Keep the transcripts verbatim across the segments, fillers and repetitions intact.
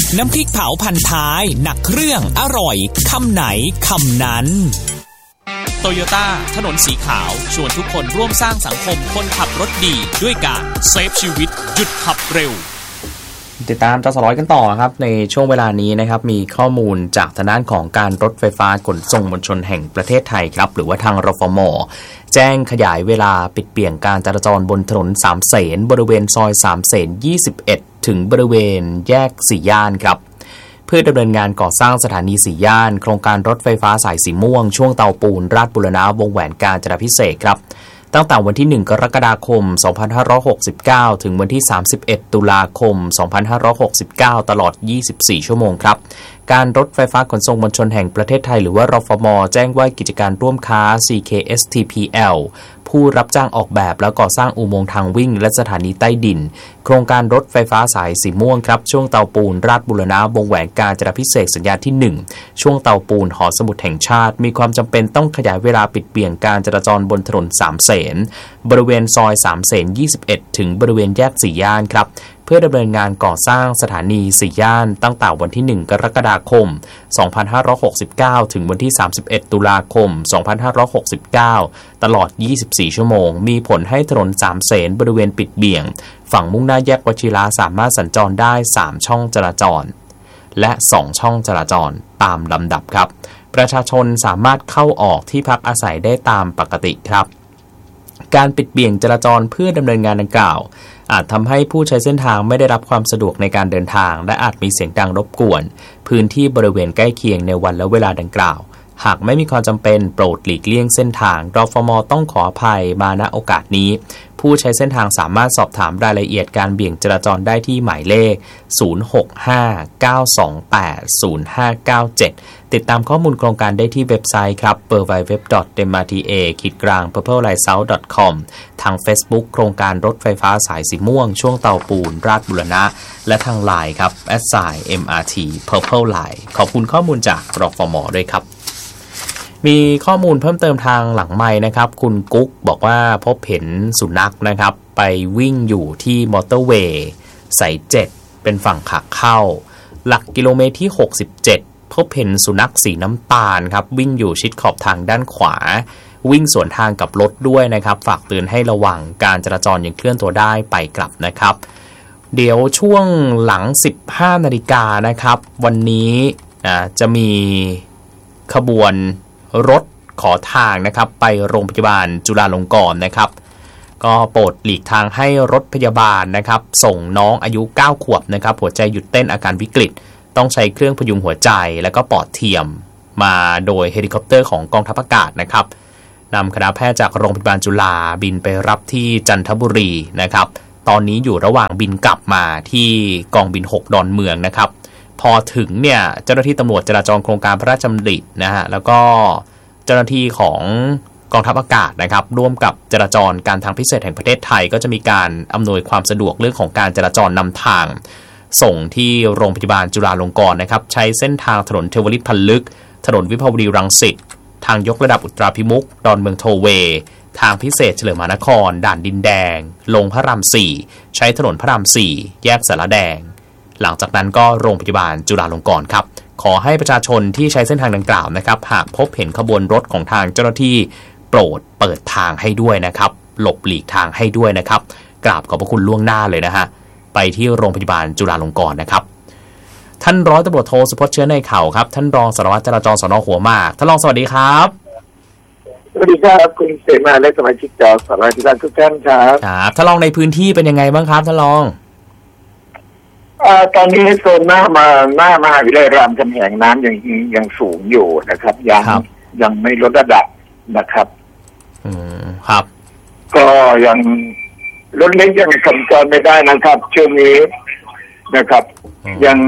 น้ำพริกเผาพันท้ายหนักเครื่องอร่อยคำไหนคำนั้นโตโยต้าถนนสีขาวชวนทุกคนร่วมสร้างสังคมคนขับรถดีด้วยการเซฟชีวิตหยุดขับเร็วติดตามจสร้อยกันต่อครับในช่วงเวลานี้นะครับมีข้อมูลจากทางด้านของการรถไฟฟ้าขนส่งมวลชนแห่งประเทศไทยครับหรือว่าทางรฟม.แจ้งขยายเวลาปิดเปลี่ยนการจราจรบนถนนสามเสนบริเวณซอยสามเสนยี่สิบเอ็ดถึงบริเวณแยกสี่ย่านครับเพื่อดำเนินงานก่อสร้างสถานีสี่ย่านโครงการรถไฟฟ้าสายสีม่วงช่วงเตาปูนราชบุรณะวงแหวนกาญจนาภิเษกครับตั้งแต่วันที่หนึ่งกรกฎาคมสองพันห้าร้อยหกสิบเก้าถึงวันที่สามสิบเอ็ดตุลาคมสองพันห้าร้อยหกสิบเก้าตลอดยี่สิบสี่ชั่วโมงครับการรถไฟฟ้าขนส่งมวลชนแห่งประเทศไทยหรือว่ารฟม.แจ้งว่ากิจการร่วมค้า ซี เค เอส ที พี แอล ผู้รับจ้างออกแบบและก่อสร้างอุโมงค์ทางวิ่งและสถานีใต้ดินโครงการรถไฟฟ้าสายสีม่วงครับช่วงเตาปูนราชบุรณะวงแหวนกาญจนาภิเษกสัญญาที่หนึ่งช่วงเตาปูนหอสมุดแห่งชาติมีความจำเป็นต้องขยายเวลาปิดเปลี่ยนการจราจรบนถนนสามเสนบริเวณซอยสามเสนยี่สิบเอ็ดถึงบริเวณแยกสี่ย่านครับเพื่อดำเนินงานก่อสร้างสถานีสี่ย่านตั้งแต่วันที่หนึ่งกรกฎาคมสองพันห้าร้อยหกสิบเก้าถึงวันที่สามสิบเอ็ดตุลาคมสองพันห้าร้อยหกสิบเก้าตลอดยี่สิบสี่ชั่วโมงมีผลให้ถนนสามเสนบริเวณปิดเบี่ยงฝั่งมุ่งหน้าแยกวชิระสามารถสัญจรได้สามช่องจราจรและสองช่องจราจรตามลำดับครับประชาชนสามารถเข้าออกที่พักอาศัยได้ตามปกติครับการปิดเบี่ยงจราจรเพื่อดำเนินงานดังกล่าวอาจทำให้ผู้ใช้เส้นทางไม่ได้รับความสะดวกในการเดินทางและอาจมีเสียงดังรบกวนพื้นที่บริเวณใกล้เคียงในวันและเวลาดังกล่าวหากไม่มีความจำเป็นโปรดหลีกเลี่ยงเส้นทางรฟม.ต้องขออภัยมาณโอกาสนี้ผู้ใช้เส้นทางสามารถสอบถามรายละเอียดการเบี่ยงจราจรได้ที่หมายเลขศูนย์ หก ห้า เก้า สอง แปด ศูนย์ ห้า เก้า เจ็ดติดตามข้อมูลโครงการได้ที่เว็บไซต์ครับ ดับเบิลยู ดับเบิลยู ดับเบิลยู ดอท เอ็ม อาร์ ที เอ กลาง เพอร์เพิลไลท์เซาท์ ดอท คอม ทาง Facebook โครงการรถไฟฟ้าสายสีม่วงช่วงเตาปูนราชบุรณะและทาง ไลน์ ครับ แอท ไซน์ เอ็ม อาร์ ที Purple Line ขอบคุณข้อมูลจากรฟม.ด้วยครับมีข้อมูลเพิ่มเติมทางหลังไมค์นะครับคุณกุ๊กบอกว่าพบเห็นสุนัขนะครับไปวิ่งอยู่ที่มอเตอร์เวย์สายเจ็ดเป็นฝั่งขาเข้าหลักกิโลเมตรที่หกสิบเจ็ดพบเห็นสุนัขสีน้ำตาลครับวิ่งอยู่ชิดขอบทางด้านขวาวิ่งสวนทางกับรถด้วยนะครับฝากเตือนให้ระวังการจราจรยังเคลื่อนตัวได้ไปกลับนะครับเดี๋ยวช่วงหลัง สิบห้านาฬิกานะครับวันนี้จะมีขบวนรถขอทางนะครับไปโรงพยาบาลจุฬาลงกรณ์นะครับก็โปรดหลีกทางให้รถพยาบาลนะครับส่งน้องอายุเก้าขวบนะครับหัวใจหยุดเต้นอาการวิกฤตต้องใช้เครื่องพยุงหัวใจและก็ปอดเทียมมาโดยเฮลิคอปเตอร์ของกองทัพอากาศนะครับนำคณะแพทย์จากโรงพยาบาลจุฬาบินไปรับที่จันทบุรีนะครับตอนนี้อยู่ระหว่างบินกลับมาที่กองบินหกดอนเมืองนะครับพอถึงเนี่ยเจ้าหน้าที่ตำรวจจราจรโครงการพระราชดำรินะฮะแล้วก็เจ้าหน้าที่ของกองทัพอากาศนะครับร่วมกับจราจรการทางพิเศษแห่งประเทศไทยก็จะมีการอำนวยความสะดวกเรื่องของการจราจรนำทางส่งที่โรงพยาบาลจุฬาลงกรณ์นะครับใช้เส้นทางถนนเทวริตพันลึกถนนวิภาวดีรังสิตทางยกระดับอุตราภิมุขดอนเมืองโทเวทางพิเศษเฉลิมมหานครด่านดินแดงลงพระรามสี่ใช้ถนนพระรามสี่แยกสารแดงหลังจากนั้นก็โรงพยาบาลจุฬาลงกรณ์ครับขอให้ประชาชนที่ใช้เส้นทางดังกล่าวนะครับหากพบเห็นขบวนรถของทางเจ้าหน้าที่โปรดเปิดทางให้ด้วยนะครับหลบหลีกทางให้ด้วยนะครับกราบขอบพระคุณล่วงหน้าเลยนะฮะไปที่โรงพยาบาลจุฬาลงกรณ์นะครับท่านร้อยตำรวจโทสุพจน์เชื้อในเข่าครับท่านรองสารวัตรจราจรสน.หัวหมากท่านรองสวัสดีครับสวัสดีครับคุณเสมาและสมาชิกจอสารวัตรทุกท่านครับครับท่านรองในพื้นที่เป็นยังไงบ้างครับท่านรองอ่าตอนนี้โซนหน้ามาหน้ามหาวิทยาลัยรามคำแหงน้ำยังยังสูงอยู่นะครับยังยังไม่ลดระดับนะครับอืมครับก็ยังรถเล็กยังสัญจรไม่ได้นะครับช่วงนี้นะครับยัง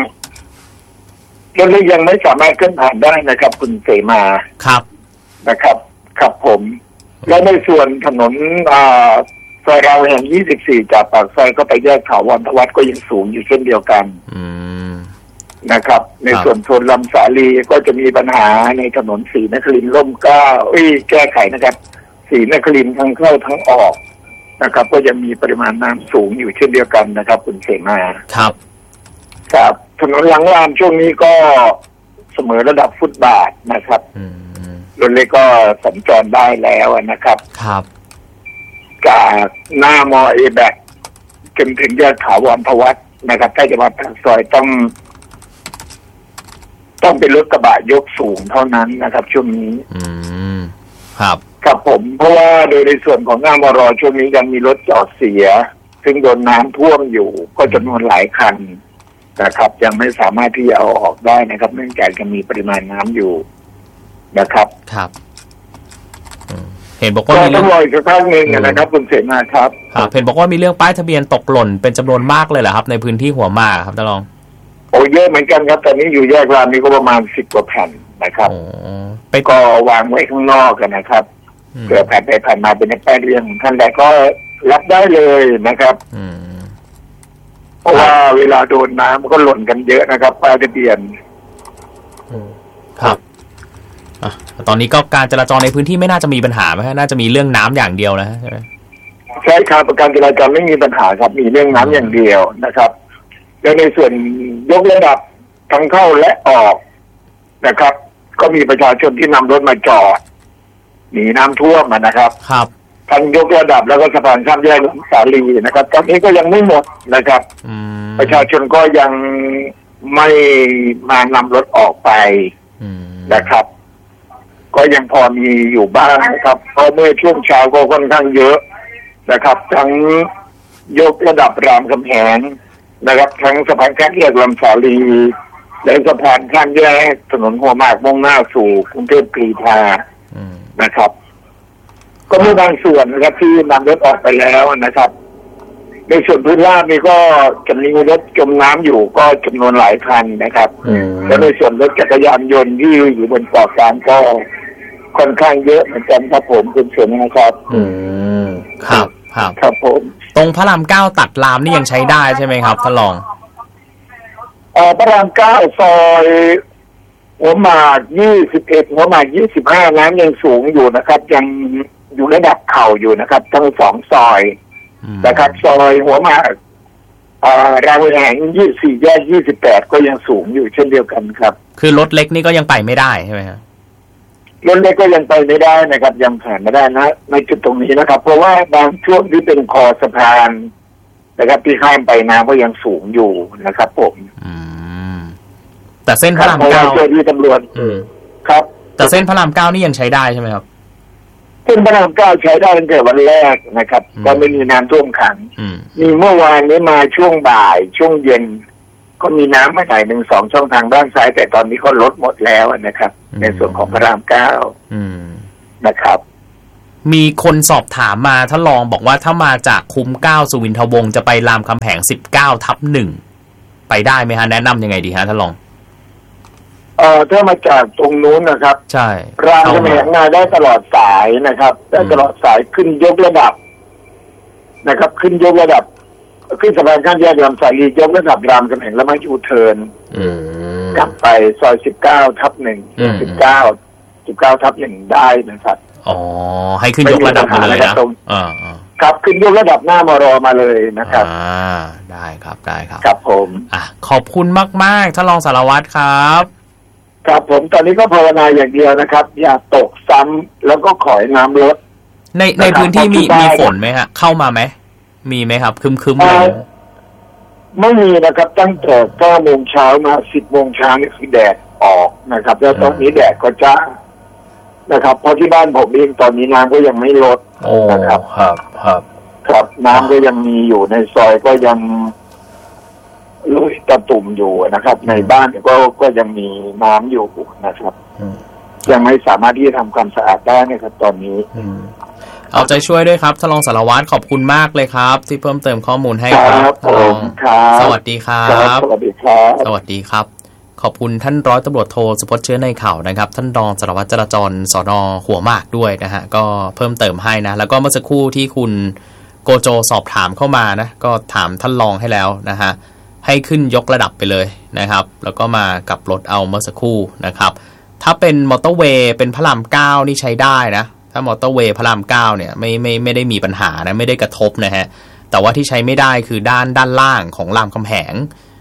รถเล็กยังไม่สามารถขึ้นผ่านได้นะครับคุณเสมาครับนะครับครับผมและในส่วนถนนอ่าซอยรามคำแหงยี่สิบสี่จากปากซอยก็ไปแยกถาวรทวัฒน์ก็ยังสูงอยู่เช่นเดียวกันนะครับในส่วนโซนลำสาลีก็จะมีปัญหาในถนนศรีนครินทร์ร่มเกล้าเอ้ยแก้ไขนะครับศรีนครินทร์ทั้งเข้าทั้งออกนะครับก็จะมีปริมาณน้ำสูงอยู่เช่นเดียวกันนะครับคุณเสมาครับครับถนนหลังรามช่วงนี้ก็เสมอระดับฟุตบาทนะครับรถเล็กก็สัญจรได้แล้วนะครับครับจากหน้ามอเอแบกจนถึงแยกถาวรทวัฒน์นะครับใกล้จะมาปากซอยต้องต้องเป็นรถกระบะยกสูงเท่านั้นนะครับช่วงนี้อืมครับครับผมเพราะว่าโดยในส่วนของหน้ามรช่วงนี้ยังมีรถจอดเสียซึ่งโดนน้ำท่วมอยู่ก็จำนวนหลายคันนะครับยังไม่สามารถที่จะเอาออกได้นะครับเนื่องจากยังมีปริมาณน้ำอยู่นะครับครับเห็นบอกว่ามีเรื่องต้องรออีกสักพักนึงนะครับคุณเสนาครับเห็นบอกว่ามีเรื่องป้ายทะเบียนตกหล่นเป็นจำนวนมากเลยเหรอครับในพื้นที่หัวหมากครับท่านรองโอ้เยอะเหมือนกันครับตอนนี้อยู่แยกรามนี้ก็ประมาณสิบกว่าแผ่นนะครับไปก็วางไว้ข้างนอกกันนะครับเผื่อผ่านไปผ่านมาเป็นในป้ายเรียงท่านใดก็รับได้เลยนะครับเพราะว่าเวลาโดนน้ำก็หล่นกันเยอะนะครับป้ายทะเบียนครับตอนนี้ก็การจราจรในพื้นที่ไม่น่าจะมีปัญหาไหมครับน่าจะมีเรื่องน้ำอย่างเดียวนะใช่ไหมใช่ครับการจราจรไม่มีปัญหาครับมีเรื่องน้ำอย่างเดียวนะครับแล้วในส่วนยกระดับทั้งเข้าและออกนะครับก็มีประชาชนที่นำรถมาจอดหนีน้ำท่วมนะครับครับทั้งยกระดับแล้วก็สะพานข้ามแยกสาลีนะครับตอนนี้ก็ยังไม่หมดนะครับประชาชนก็ยังไม่มานำรถออกไปนะครับก็ยังพอมีอยู่บ้างนะครับเพราะเมื่อช่วงเช้าก็ค่อนข้างเยอะนะครับทั้งยกระดับรามคำแหงนะครับทั้งสะพานข้ามแยกลำสาลีและสะพานข้ามแยกถนนหัวหมากมุ่งหน้าสู่กรุงเทพกรีฑานะครับก็มีบางส่วนนะครับที่นำรถออกไปแล้วนะครับในส่วนพื้นราบนี่ก็จะมีรถจมน้ำอยู่ก็จำนวนหลายคันนะครับและในส่วนรถจักรยานยนต์ที่อยู่บนเกาะกลางก็ค่อนข้างเยอะเหมือนกันครับผมคุณเสนาครับอืมครับครับครับผมตรงพระรามเก้าตัดรามนี่ยังใช้ได้ใช่ไหมครับท่านรองเอ่อพระรามเก้าซอยหัวหมากยี่สิบเอ็ดหัวหมากยี่สิบห้าน้ำยังสูงอยู่นะครับยังอยู่ระดับเข่าอยู่นะครับทั้งสองซอยนะครับซอยหัวหมากอ่ารามคำแหงยี่สิบสี่แยกยี่สิบแปดก็ยังสูงอยู่เช่นเดียวกันครับคือรถเล็กนี่ก็ยังไปไม่ได้ใช่ไหมครับรถเล็กก็ยังไปไม่ได้นะครับยังผ่านไม่ได้นะในจุดตรงนี้นะครับเพราะว่าบางช่วงที่เป็นคอสะพานนะครับที่ข้ามไปน้ำก็ยังสูงอยู่นะครับผมอืมแต่เส้นพระรามเก้าเจ้าที่ตำรวจครับแต่เส้นพระรามเก้านี่ยังใช้ได้ใช่ไหมครับเส้นพระรามเก้าใช้ได้ตั้งแต่วันแรกนะครับก็ไม่มีน้ำท่วมขังมีเมื่อวานนี้มาช่วงบ่ายช่วงเย็นก็มีน้ำมาหน่อยหนึ่งสองช่องทางด้านซ้ายแต่ตอนนี้ก็ลดหมดแล้วนะครับในส่วนของพระรามเก้านะครับมีคนสอบถามมาท่านรองบอกว่าถ้ามาจากคุ้มเก้าสุวินทวงศ์จะไปรามคำแหงสิบเก้าทับหนึ่งไปได้ไหมฮะแนะนำยังไงดีฮะท่านรองเอ่อถ้ามาจากตรงนู้นนะครับใช่รามคำแหงมาได้ตลอดสายนะครับได้ตลอดสายขึ้นยกระดับนะครับขึ้นยกระดับขึ้นสะพานข้ามแยกลำสาลียกระดับรามคำแหงแล้วมายูเทิร์นกลับไปซอยสิบเก้าทับหนึ่งสิบเก้าสิบเก้าทับหนึ่งได้นะครับอ๋อให้ขึ้นยกระดับมาเลยนะอ่าครับขึ้นยกระดับหน้ามารอมาเลยนะครับอ่าได้ครับได้ครับครับผมอ่ะขอบคุณมากๆท่านรองสารวัตรครับครับผมตอนนี้ก็ภาวนาอย่างเดียวนะครับอย่าตกซ้ำแล้วก็ขอให้น้ำลดในในพื้นที่มีมีฝนไหมฮะเข้ามาไหมมีไหมครับคึมๆเลยไม่มีนะครับตั้งแต่เก้าโมงเช้ามาสิบโมงเช้านี่คือแดดออกนะครับแล้วตอนนี้แดดก็จ้านะครับเพราะที่บ้านผมเองตอนนี้น้ำก็ยังไม่ลดนะครับครับครับครับน้ำก็ยังมีอยู่ในซอยก็ยังลุยตะตุ่มอยู่นะครับในบ้านก็ก็ยังมีน้ำอยู่นะครับยังไม่สามารถที่จะทำความสะอาดได้นะครับตอนนี้เอาใจช่วยด้วยครับท่านรองสารวัตรขอบคุณมากเลยครับที่เพิ่มเติมข้อมูลให้ครับท่านรองสวัสดีครับสวัสดีครับสวัสดีครับขอบคุณท่านร้อยตำรวจโทสุพจน์เชื้อในเข่านะครับท่านรองสารวัตรจราจรสน.หัวหมากด้วยนะฮะก็เพิ่มเติมให้นะแล้วก็เมื่อสักครู่ที่คุณโกโจสอบถามเข้ามานะก็ถามท่านรองให้แล้วนะฮะให้ขึ้นยกระดับไปเลยนะครับแล้วก็มากับรถเอาเมื่อสักครู่นะครับถ้าเป็นมอเตอร์เวย์เป็นพระรามเก้านี่ใช้ได้นะถ้ามอเตอร์เวย์พระรามเก้าเนี่ยไม่ไม่ไม่ได้มีปัญหานะไม่ได้กระทบนะฮะแต่ว่าที่ใช้ไม่ได้คือด้านด้านล่างของรามคำแหง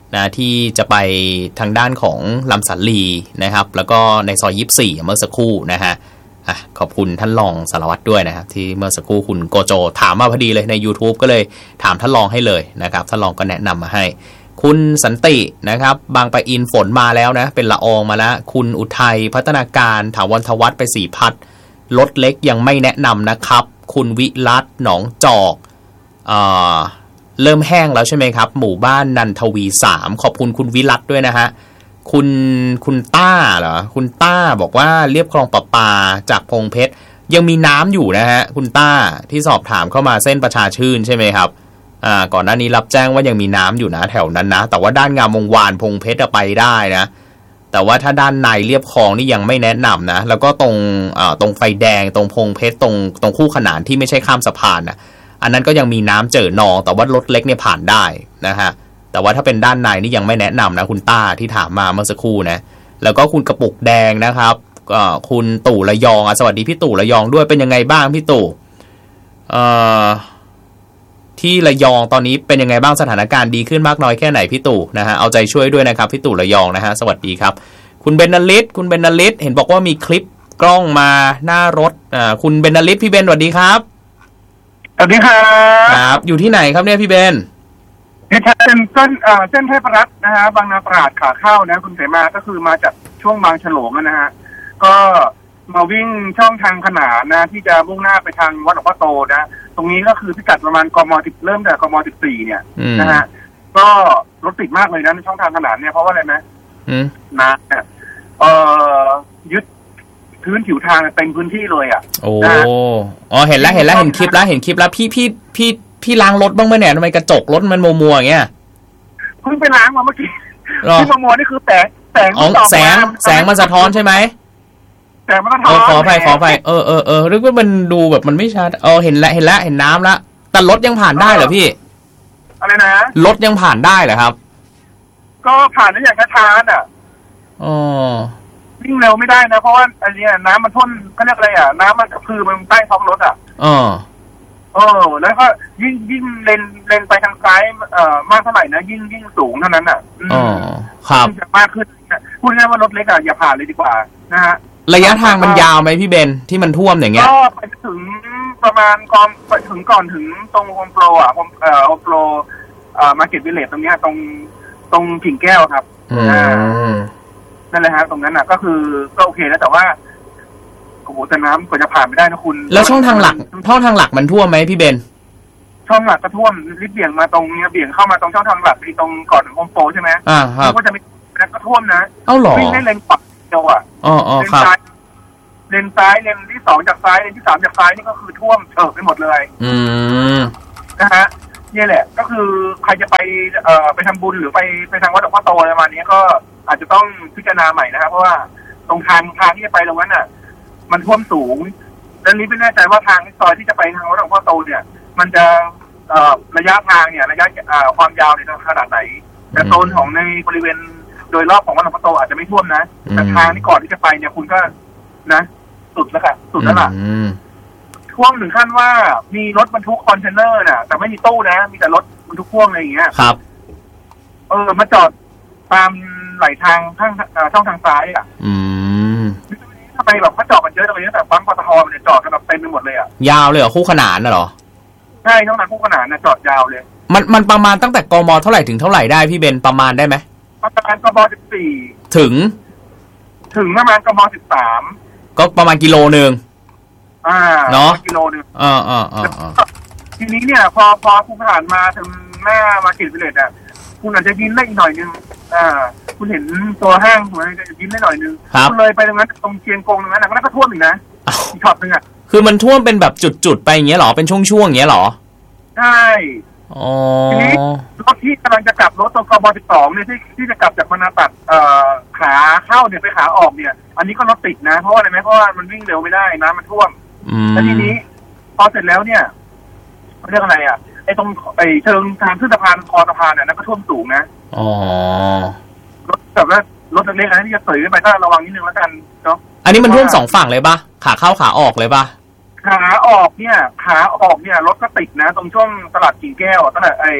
นะที่จะไปทางด้านของลำสันลีนะครับแล้วก็ในซอยยี่สิบสี่เมื่อสักครู่นะฮะอ่ะขอบคุณท่านรองสารวัตรด้วยนะครับที่เมื่อสักครู่คุณโกโจถามมาพอดีเลยใน YouTube ก็เลยถามท่านรองให้เลยนะครับท่านรองก็แนะนำมาให้คุณสันตินะครับบางปะอินฝนมาแล้วนะเป็นละอองมาแล้วคุณอุทัยพัฒนาการถาวรทวัฒน์ไปสี่พัดรถเล็กยังไม่แนะนำนะครับคุณวิรัตหนองจอกเอ่อเริ่มแห้งแล้วใช่ไหมครับหมู่บ้านนันทวีสามขอบคุณคุณวิรัตด้วยนะฮะคุณคุณต้าเหรอคุณต้าบอกว่าเรียบคลองประปาจากพงเพชรยังมีน้ำอยู่นะฮะคุณต้าที่สอบถามเข้ามาเส้นประชาชื่นใช่ไหมครับอ่าก่อนหน้านี้รับแจ้งว่ายังมีน้ำอยู่นะแถวนั้นนะแต่ว่าด้านงามวงวานพงเพชรไปได้นะแต่ว่าถ้าด้านในเรียบคลองนี่ยังไม่แนะนำนะแล้วก็ตรงอ่าตรงไฟแดงตรงพงเพชรตรงตรงคู่ขนานที่ไม่ใช่ข้ามสะพานนะอันนั้นก็ยังมีน้ำเจิ่นองแต่ว่ารถเล็กเนี่ยผ่านได้นะฮะแต่ว่าถ้าเป็นด้านในนี่ยังไม่แนะนำนะคุณต้าที่ถามมาเมื่อสักครู่นะแล้วก็คุณกระปุกแดงนะครับก็คุณตู่ระยองสวัสดีพี่ตู่ระยองด้วยเป็นยังไงบ้างพี่ตู่เอ่อที่ระยองตอนนี้เป็นยังไงบ้างสถานการณ์ดีขึ้นมากน้อยแค่ไหนพี่ตู่นะฮะเอาใจช่วยด้วยนะครับพี่ตู่ระยองนะฮะสวัสดีครับคุณเบนนาลิศคุณเบนนาลิศเห็นบอกว่ามีคลิปกล้องมาหน้ารถอ่าคุณเบนนาลิศพี่เบนสวัสดีครับสวัสดีครับครับอยู่ที่ไหนครับเนี่ยพี่เบนเนี่ยเป็นเส้นเอ่อเส้นเทพรัตน์นะฮะบางนาตราดขาเข้านะคุณเสมาก็คือมาจากช่วงบางฉลงนะฮะก็มาวิ่งช่องทางขนานนะที่จะมุ่งหน้าไปทางวัดหลวงพ่อโตนะตรงนี้ก็คือพิกัดประมาณกมสิบเริ่มแต่กมสิบสี่เนี่ยนะฮะก็รถติดมากเลยนะในช่องทางขนานเนี่ยเพราะว่าอะไรไหมนะเนี่ยเอ่อยึดพื้นผิวทางเต็มพื้นที่เลยอ่ะโอ้อ๋อเห็นแล้วเห็นแล้วเห็นคลิปแล้วเห็นคลิปแล้วพี่พี่พี่พี่ล้างรถบ้างไหมเนี่ยทำไมกระจกรถมันมัวๆอย่างเงี้ยเพิ่งไปล้างมาเมื่อกี้ที่มัวๆนี่คือแสงแสงแสงแสงมันสะท้อนใช่ไหมแสงมันสะท้อนขออภัยขออภัยเออเออเออหรือว่ามันดูแบบมันไม่ชัดเออเห็นแล้วเห็นแล้วเห็นน้ำแล้วแต่รถยังผ่านได้เหรอพี่อะไรนะรถยังผ่านได้เหรอครับก็ผ่านได้อย่างช้าๆอ่ะอ๋อวิ่งเร็วไม่ได้นะเพราะว่าอันนี้น้ำมันท่วมเขาเรียกอะไรอ่ะน้ำมันคือมันใต้ท้องรถอ่ะอ๋อเออแล้วก็ยิ่งยิ่งเลนเลนไปทางซ้ายเอ่อมากเท่าไหร่นะยิ่งยิ่งสูงเท่านั้นอ่ะอ๋อครับจะมากขึ้นพูดง่ายว่ารถเล็กอ่ะอย่าผ่านเลยดีกว่านะฮะระยะทางมันยาวไหมพี่เบนที่มันท่วมอย่างเงี้ยก็ไปถึงประมาณก่อนไปถึงก่อนถึงตรงโฮมโปรอ่ะโฮมเอ่อโฮมโปรเอ่อมาร์เก็ตวิลเลจตรงเนี้ยตรงตรงกิ่งแก้วครับอ่านั่นแหละฮะตรงนั้นน่ะก็คือก็โอเคแล้วแต่ว่าโอ้โหแต่น้ำกว่าจะผ่านไปได้นะคุณแล้วช่องทางหลักช่องทางหลักมันท่วมไหมพี่เบนช่องหลักก็ท่วมริบเบี่ยงมาตรงเนี้ยเบี่ยงเข้ามาตรงช่องทางหลักที่ตรงก่อนถึงโฮมโปรใช่ไหมอ่าครับก็จะมีแล้วก็ท่วมนะเอ้าหรอวิ่งได้เลนปักเดียวอ่ะอ๋ออ๋อครับเลนซ้ายเลนที่สองจากซ้ายเลนที่สามจากซ้ายนี่ก็คือท่วมเถิดไปหมดเลยอืมนะฮะนี่แหละก็คือใครจะไปเอ่อไปทำบุญหรือไปไปทางวัดหลวงพ่อโตอะไรประมาณนี้ก็อาจจะต้องพิจารณาใหม่นะครับเพราะว่าตรงทางทางที่จะไปตรงนั้นน่ะมันท่วมสูงดังนี้ไม่แน่ใจว่าทางซอยที่จะไปทางวัดหลวงพ่อโตเนี่ยมันจะเอ่อระยะทางเนี่ยระยะเอ่อความยาวในขนาดไหนแต่โซนของในบริเวณโดยรอบของวัดหลวงพ่อโตอาจจะไม่ท่วมนะแต่ทางที่ก่อนที่จะไปเนี่ยคุณก็นะสุดแล้วค่ะสุดแล้วล่ะท่วมถึงขั้นว่ามีรถบรรทุกคอนเทนเนอร์น่ะแต่ไม่มีตู้นะมีแต่รถบรรทุกพ่วงอะไรอย่างเงี้ยครับเออมาจอดตามไหลทางข้างช่องทางซ้ายอ่ะอืมทำไมแบบเขาจอดกันเยอะจังเลยตั้งแต่ปั๊มปตทมันเนี่ยจอดกันแบบเต็มไปหมดเลยอ่ะยาวเลยเหรอคู่ขนานน่ะเหรอใช่ช่องทางคู่ขนานน่ะจอดยาวเลยมันมันประมาณตั้งแต่กมเท่าไหร่ถึงเท่าไหร่ได้พี่เบนประมาณได้ไหมประมาณกมสิบสี่ถึงถึงประมาณกมสิบสามก็ประมาณกิโลนึงอ่าเนาะกิโลนึงอ่าอ่าอ่าทีนี้เนี่ยพอพอคุณผ่านมาถึงหน้ามาร์เก็ตวิลเลจอ่ะคุณอาจจะยิ้มได้อีกหน่อยนึงอ่าคุณเห็นตัวห้างคุณอาจจะยิ้มได้หน่อยนึงคุณเลยไปตรงนั้นตรงเชียงกงตรงนั้นก็ท่วมอีกนะอีกช็อตนึงอ่ะคือมันท่วมเป็นแบบจุดๆไปอย่างเงี้ยหรอเป็นช่วงๆอย่างเงี้ยหรอใช่อ๋อทีนี้รถที่กำลังจะกลับรถตรงกบสิบสองเนี่ยที่ที่จะกลับจากบรรทัดตัดเอ่อขาเข้าเนี่ยไปขาออกเนี่ยอันนี้ก็รถติดนะเพราะว่าอะไรไหมเพราะว่ามันวิ่งเร็วไม่ได้น้ำมันท่วมแล้วทีนี้พอเสร็จแล้วเนี่ยเรียกอะไรอ่ะไอ้ตรงไอ้เชิงทางขึ้นสะพานคอสะพานเนี่ยนั่นก็ท่วมสูงนะอ๋อรถแบบว่ารถเล็กๆนะที่จะเสยขึ้นไปก็ระวังนิดนึงแล้วกันเนาะอันนี้มันท่วมสองฝั่งเลยป่ะขาเข้าขาออกเลยป่ะขาออกเนี่ยขาออกเนี่ยรถก็ติดนะตรงช่วงตลาดกิ่งแก้วตลาดไอ้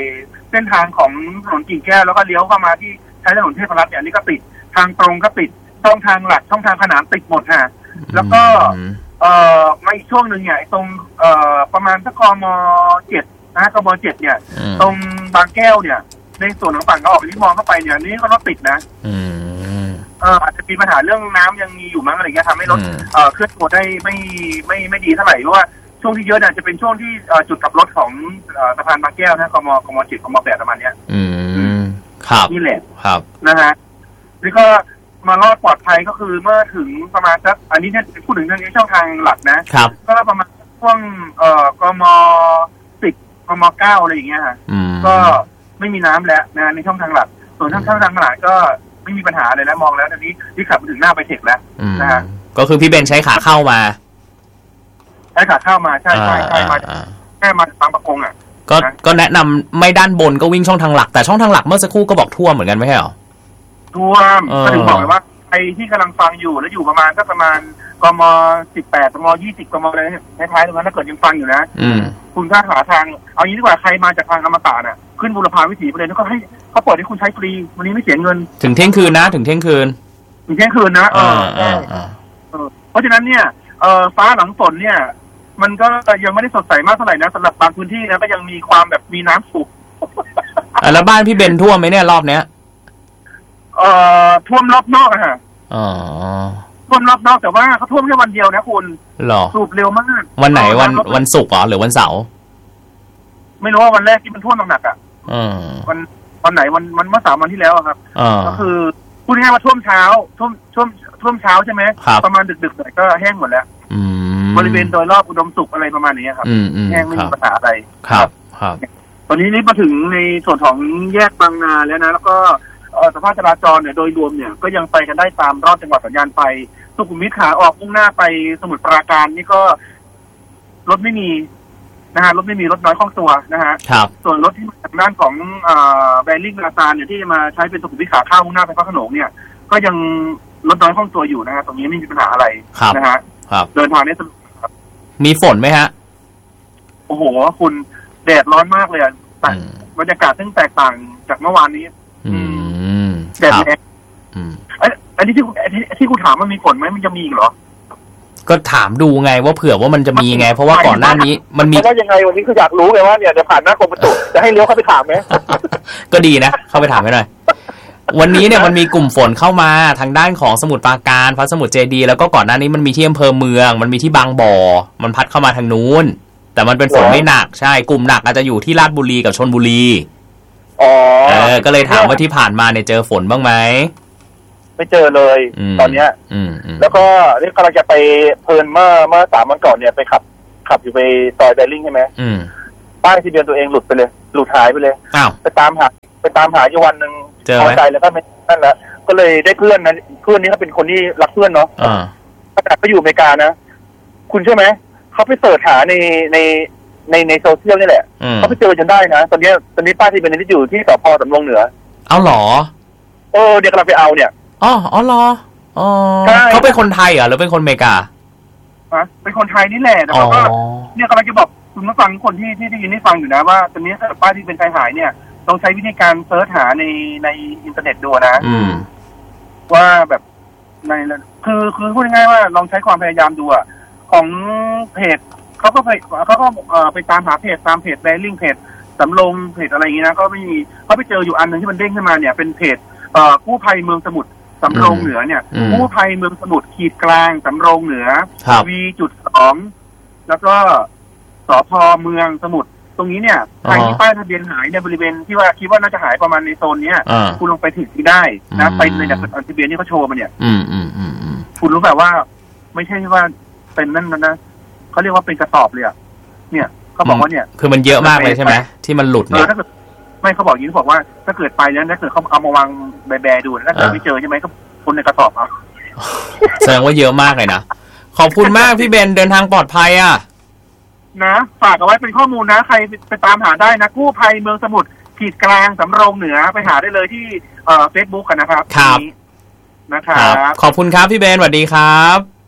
เส้นทางของถนนกิ่งแก้วแล้วก็เลี้ยวเข้ามาที่ใช้ถนนเทพรัตน์เนี่ยนี่ก็ติดทางตรงก็ติดช่องทางหลักช่องทางขนานติดหมดฮะแล้วก็เอ่อมาอีกช่วงหนึ่งเนี่ยตรงเอ่อประมาณสักกมเจ็ดนะกมเจ็ดเนี่ยตรงบางแก้วเนี่ยในส่วนของฝั่งเขาออกที่มองเข้าไปเนี่ยนี่ก็รถติดนะเอออาจจะมีปัญหาเรื่องน้ำยังมีอยู่มั้งอะไรเงี้ยทำให้รถเอ่อเคลื่อนตัวได้ไม่ไม่ไม่ดีเท่าไหร่เพราะว่าช่วงที่เยอะเนี่ยจะเป็นช่วงที่จุดกลับรถของสะพานบางแก้วนะกมกมเจ็ดกมแปดประมาณเนี้ยอืมครับนี่แหละครับนะฮะนี่ก็มารอดปลอดภัยก็คือเมื่อถึงประมาณสักอันนี้เนี่ยพูดถึงเรื่องนี้ช่องทางหลักนะครับก็ประมาณช่วงเอ่อกมสิบกมเก้าอะไรอย่างเงี้ยฮะก็ไม่มีน้ำแล้วนะในช่องทางหลักส่วนช่องทางหลักก็ไม่มีปัญหาเลยนะมองแล้วตอนนี้ที่ขับถึงหน้าไปเทคแล้วนะฮะก็คือพี่เบนใช้ขาเข้ามาใช้ขาเข้ามาใช่ใช่ใช่มาแค่มาบางประกงอ่ะก็ก็แนะนำไม่ด้านบนก็วิ่งช่องทางหลักแต่ช่องทางหลักเมื่อสักครู่ก็บอกท่วมเหมือนกันไม่ใช่หรอท่วมก็ถึงบอกเลยว่าไอ้ที่กำลังฟังอยู่แล้วอยู่ประมาณก็ประมาณกมสิบแปดกมยี่สิบกมอะไรท้ายๆตรงนั้นถ้าเกิดยังฟังอยู่นะคุณถ้าหาทางเอางี้ดีกว่าใครมาจากทางอมตะน่ะขึ้นบุรพาวิถีไปเลยแล้วก็ให้เขาเปิดให้คุณใช้ฟรีวันนี้ไม่เสียเงินถึงเที่ยงคืนนะถึงเที่ยงคืนถึงเที่ยงคืนนะเออใช่เพราะฉะนั้นเนี่ยเออฟ้าหลังฝนเนี่ยมันก็ยังไม่ได้สดใสมากเท่าไหร่นะสำหรับบางพื้นที่นะก็ยังมีความแบบมีน้ำสูงแล้วบ้านพี่เบนท่วมไหมเนี่ยรอบเนี้ยเอ่อท่วมรอบนอกอะฮะอ๋อท่วมรอบนอกแต่ว่าเขาท่วมแค่วันเดียวนะคุณหรอสูบเร็วมากวันไหนวันวันศุกร์เหรอหรือวันเสาร์ไม่รู้ว่าวันแรกที่มันท่วมหนักๆอ่ะวันวันไหนวันวันเมื่อสามวันที่แล้วครับก็คือพูดง่ายๆว่าท่วมเช้าท่วมท่วมท่วมเช้าใช่ไหมประมาณดึกๆหน่อยก็แห้งหมดแล้วบริเวณโดยรอบอุดมสุขอะไรประมาณนี้ครับแห้งไม่มีปัญหาอะไรครับครับตอนนี้นี่มาถึงในส่วนของแยกบางนาแล้วนะแล้วก็สภาพจราจรเนี่ยโดยรวมเนี่ยก็ยังไปกันได้ตามรอบจังหวัดสัญญาณไฟสุขุมวิทขาออกมุ่งหน้าไปสมุทรปราการนี่ก็รถไม่มีนะฮะรถไม่มีรถน้อยคล่องตัวนะฮะส่วนรถที่มาทางด้านของแบริ่งนาซานเนี่ยที่จะมาใช้เป็นสุขุมวิทขาเข้ามุ่งหน้าไปพระโขนงเนี่ยก็ยังรถน้อยคล่องตัวอยู่นะฮะตรงนี้ไม่มีปัญหาอะไรนะฮะเดินทางได้สะดวกมีฝนไหมฮะโอ้โหคุณแดดร้อนมากเลยแต่บรรยากาศซึ่งแตกต่างจากเมื่อวานนี้แดดแรงอันนี้ที่ที่กูถามมันมีฝนไหมมันจะมีอีกเหรอก็ถามดูไงว่าเผื่อว่ามันจะมีไงเพราะว่าก่อนหน้านี้มันมีว่ายังไงวันนี้คืออยากรู้ไงว่าเนี่ยจะผ่านหน้ากรมอุตุจะให้เลี้ยวเข้าไปถามไหมก็ดีนะเข้าไปถามให้หน่อยวันนี้เนี่ยมันมีกลุ่มฝนเข้ามาทางด้านของสมุทรปราการพระสมุทรเจดีย์แล้วก็ก่อนหน้านี้มันมีที่อำเภอเมืองมันมีที่บางบ่อมันพัดเข้ามาทางนู้นแต่มันเป็นฝนไม่หนักใช่กลุ่มหนักอาจจะอยู่ที่ราชบุรีกับชลบุรีอ๋อเออก็เลยถามว่าที่ผ่านมาเนี่ยเจอฝนบ้างไหมไม่เจอเลยตอนเนี้ยแล้วก็นี่กำลังจะไปเพลินเมื่อเมื่อสามวันก่อนเนี่ยไปขับขับอยู่ไปซอยแบริ่งใช่ไหมป้ายทะเบียนตัวเองหลุดไปเลยหลุดหายไปเลยไปตามหาไปตามหาอยู่วันหนึ่งพอใจแล้วก็ไม่นั่นแหละก็เลยได้เพื่อนนะเพื่อนนี้เขาเป็นคนที่รักเพื่อนเนาะขนาดเขาอยู่อเมริกานะคุณเชื่อไหมเขาไปเสิร์ชหาในในในในโซเชียลนี่แหละเขาไปเจอจนได้นะตอนนี้ตอนนี้ป้ายที่เป็นที่อยู่ที่สพสำโรงเหนือเอาหรอเออเดี๋ยวกำลังไปเอาเนี่ยอ๋ออ๋อหรออ๋อเขาเป็นคนไทยเหรอหรือเป็นคนอเมริกาอ่ะเป็นคนไทยนี่แหละแต่ว่าเนี่ยกำลังจะบอกคุณผู้ฟังคนที่ที่ได้ยินได้ฟังอยู่นะว่าตอนนี้ป้ายที่เป็นชายหายเนี่ยต้องใช้วิธีการเซิร์ชหาในในอินเทอร์เน็ตดูนะว่าแบบในคือคือพูดง่ายๆว่าลองใช้ความพยายามดูอ่ะของเพจเขาก็ไปเขาก็ไปตามหาเพจตามเพจแบริ่งเพจสำโรงเพจอะไรอย่างงี้นะก็ไม่มีเขาไปเจออยู่อันนึงที่มันเด้งขึ้นมาเนี่ยเป็นเพจกู้ภัยเมืองสมุทรสำโรงเหนือเนี่ยกู้ภัยเมืองสมุทรขีดกลางสำโรงเหนือวีจุดสองแล้วก็สพเมืองสมุทรตรงนี้เนี่ยใครที่ป้ายทะเบียนหายในบริเวณที่ว่าคิดว่าน่าจะหายประมาณในโซนนี้คุณลงไปถึงที่ได้นะไปในแบบทะเบียนที่เขาโชว์มาเนี่ยคุณรู้แบบว่าไม่ใช่ว่าเป็นนั่นนะเขาเรียกว่าเป็นกระสอบเลยอ่ะเนี่ยเขาบอกว่าเนี่ยคือมันเยอะมากเลยใช่ไหมที่มันหลุดเนี่ยไม่เขาบอกอย่างนี้บอกว่าถ้าเกิดไปแล้วถ้าเกิดเขาเอามาวางแบๆดูถ้าเกิดไม่เจอใช่ไหมก็คนในกระสอบเอาแสดงว่าเยอะมากเลยนะขอบคุณมากพี่เบนเดินทางปลอดภัยอ่ะนะฝากเอาไว้เป็นข้อมูลนะใครไปตามหาได้นะกู้ภัยเมืองสมุทรขีดกลางสำโรงเหนือไปหาได้เลยที่เอ่อ Facebook กันนะครับครับนะครับขอบคุณครับพี่เบนสวัสดีครับ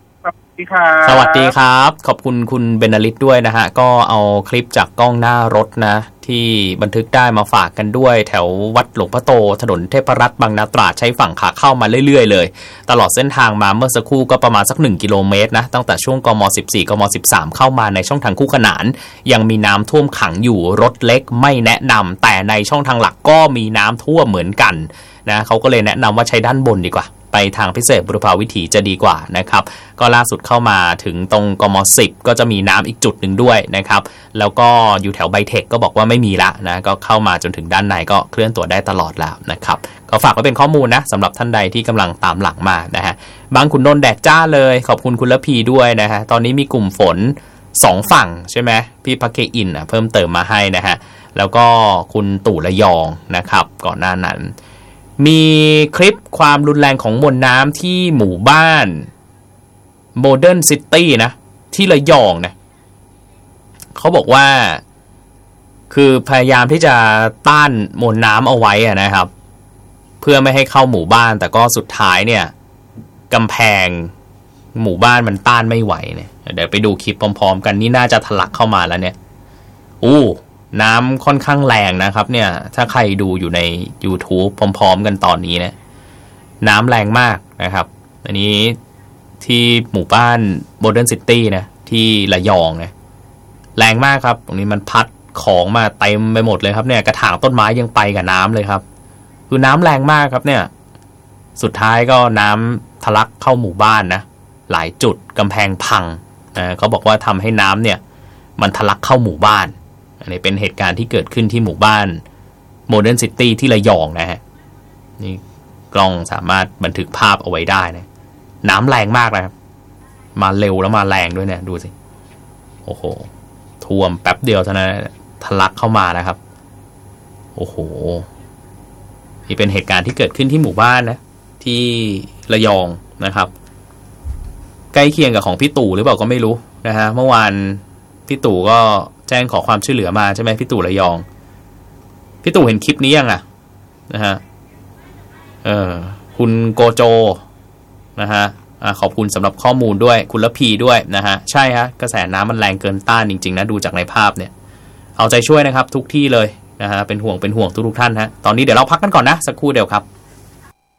สวัสดีครับขอบคุณคุณเบนลิตด้วยนะฮะก็เอาคลิปจากกล้องหน้ารถนะที่บันทึกได้มาฝากกันด้วยแถววัดหลวงพ่อโตถนนเทพรัตน์บางนาตราดใช้ฝั่งขาเข้ามาเรื่อยๆเลยตลอดเส้นทางมาเมื่อสักครู่ก็ประมาณสักหนึ่งกิโลเมตรนะตั้งแต่ช่วงกมสิบสี่กมสิบสามเข้ามาในช่องทางคู่ขนานยังมีน้ำท่วมขังอยู่รถเล็กไม่แนะนำแต่ในช่องทางหลักก็มีน้ำท่วมเหมือนกันนะเขาก็เลยแนะนำว่าใช้ด้านบนดีกว่าไปทางพิเศษบุรพาวิถีจะดีกว่านะครับก็ล่าสุดเข้ามาถึงตรงกมสิบก็จะมีน้ำอีกจุดหนึ่งด้วยนะครับแล้วก็อยู่แถวไบเทคก็บอกว่าไม่มีละนะก็เข้ามาจนถึงด้านในก็เคลื่อนตัวได้ตลอดแล้วนะครับก็ฝากไว้เป็นข้อมูลนะสำหรับท่านใดที่กำลังตามหลังมานะฮะบางขุนนนท์แดดจ้าเลยขอบคุณคุณละพีด้วยนะฮะตอนนี้มีกลุ่มฝนสองฝั่งใช่ไหมพี่พักเกอินอ่ะเพิ่มเติมมาให้นะฮะแล้วก็คุณตู่ระยองนะครับก่อนหน้านั้นมีคลิปความรุนแรงของมวลน้ำที่หมู่บ้านโมเดิร์นซิตี้นะที่ระยองนะเขาบอกว่าคือพยายามที่จะต้านมวลน้ำเอาไว้นะครับเพื่อไม่ให้เข้าหมู่บ้านแต่ก็สุดท้ายเนี่ยกำแพงหมู่บ้านมันต้านไม่ไหวเนี่ยเดี๋ยวไปดูคลิปพร้อมๆกันนี่น่าจะทะลักเข้ามาแล้วเนี่ยอู้น้ำค่อนข้างแรงนะครับเนี่ยถ้าใครดูอยู่ใน YouTube พร้อมๆกันตอนนี้นะน้ำแรงมากนะครับอันนี้ที่หมู่บ้าน Modern City นะที่ระยองนะแรงมากครับตรงนี้มันพัดของมาเต็มไปหมดเลยครับเนี่ยกระถางต้นไม้ยังไปกับน้ำเลยครับคือน้ำแรงมากครับเนี่ยสุดท้ายก็น้ำทะลักเข้าหมู่บ้านนะหลายจุดกำแพงพังนะเขาบอกว่าทำให้น้ำเนี่ยมันทะลักเข้าหมู่บ้านอันนี้เป็นเหตุการณ์ที่เกิดขึ้นที่หมู่บ้าน Modern City ที่ระยองนะฮะนี่กล้องสามารถบันทึกภาพเอาไว้ได้นะน้ำแรงมากนะครับมาเร็วแล้วมาแรงด้วยเนี่ยดูสิโอ้โหท่วมแป๊บเดียวเท่านั้นทะลักเข้ามานะครับโอ้โหนี่เป็นเหตุการณ์ที่เกิดขึ้นที่หมู่บ้านนะที่ระยองนะครับใกล้เคียงกับของพี่ตู่หรือเปล่าก็ไม่รู้นะฮะเมื่อวานพี่ตู่ก็แจ้งขอความช่วยเหลือมาใช่ไหมพี่ตู่ระยองพี่ตู่เห็นคลิปนี้ยังอ่ะนะฮะเออคุณโกโจนะฮะขอบคุณสำหรับข้อมูลด้วยคุณละพีด้วยนะฮะใช่ฮะกระแสน้ำมันแรงเกินต้านจริงๆนะดูจากในภาพเนี่ยเอาใจช่วยนะครับทุกที่เลยนะฮะเป็นห่วงเป็นห่วงทุกๆท่านฮะตอนนี้เดี๋ยวเราพักกันก่อนนะสักครู่เดียวครับ